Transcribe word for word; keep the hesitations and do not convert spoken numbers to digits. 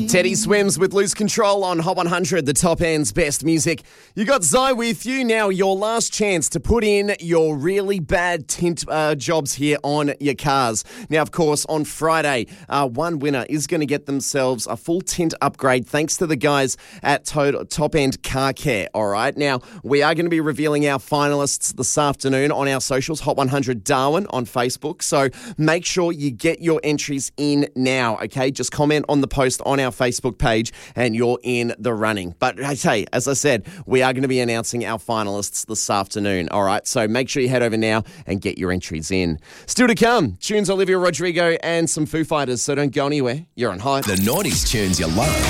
Teddy Swims with Loose Control on Hot one hundred, the top end's best music. You got Zai with you. Now, your last chance to put in your really bad tint uh, jobs here on your cars. Now, of course, on Friday, uh, one winner is going to get themselves a full tint upgrade thanks to the guys at to- Top End Car Care, all right? Now, we are going to be revealing our finalists this afternoon on our socials, Hot one hundred Darwin on Facebook. So make sure you get your entries in now, okay? Just comment on the post on our Facebook page and you're in the running. But hey, as I said, we are going to be announcing our finalists this afternoon, all right? So make sure you head over now and get your entries in. Still to come, tunes Olivia Rodrigo and some Foo Fighters, so don't go anywhere. You're on Hot. The nineties tunes you love.